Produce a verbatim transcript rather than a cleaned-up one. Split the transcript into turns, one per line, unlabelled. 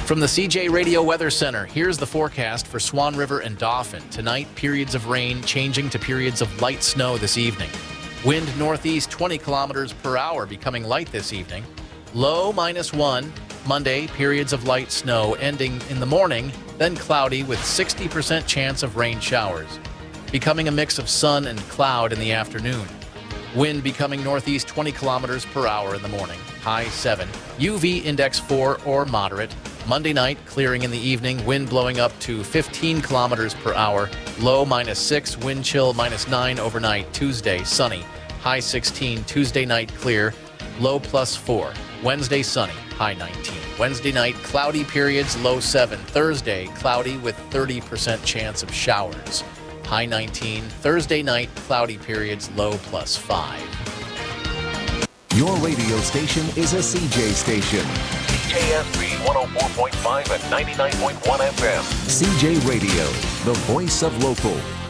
From the C J Radio Weather Center, here's the forecast for Swan River and Dauphin. Tonight, periods of rain changing to periods of light snow this evening. Wind northeast twenty kilometers per hour, becoming light this evening. Low minus one. Monday, periods of light snow ending in the morning, then cloudy with sixty percent chance of rain showers. Becoming a mix of sun and cloud in the afternoon. Wind becoming northeast twenty kilometers per hour in the morning, high seven. U V index four or moderate. Monday night, clearing in the evening, wind blowing up to fifteen kilometers per hour, low minus six, wind chill minus nine overnight. Tuesday, sunny, high sixteen. Tuesday night, clear, low plus four. Wednesday, sunny, high nineteen. Wednesday night, cloudy periods, low seven. Thursday, cloudy with thirty percent chance of showers, high nineteen. Thursday night, cloudy periods, low plus five.
Your radio station is a C J station.
C J S B one oh four point five and ninety-nine point one F M.
C J Radio, the voice of local.